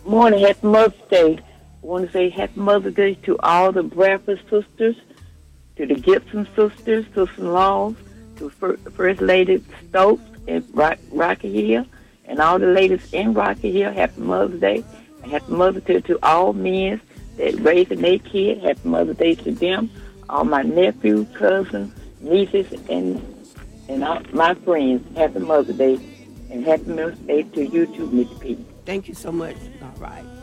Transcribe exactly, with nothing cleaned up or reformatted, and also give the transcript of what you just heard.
Morning, happy Mother's Day. I want to say happy Mother's Day to all the Bradford sisters, to the Gibson sisters, sister-in-laws, to Fir- First Lady Stokes and Rock- Rocky Hill, and all the ladies in Rocky Hill. Happy Mother's Day. And happy Mother's Day to all men that raising their kids. Happy Mother's Day to them. All my nephews, cousins, nieces, and and all my friends. Happy Mother's Day. And happy Mother's Day to you too, Miss P. Thank you so much. All right.